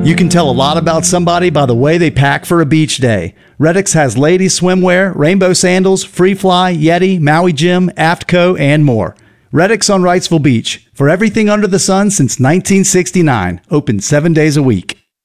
You can tell a lot about somebody by the way they pack for a beach day. Reddix has ladies swimwear, rainbow sandals, Free Fly, Yeti, Maui Jim, Aftco, and more. Reddix on Wrightsville Beach. For everything under the sun since 1969. Open 7 days a week.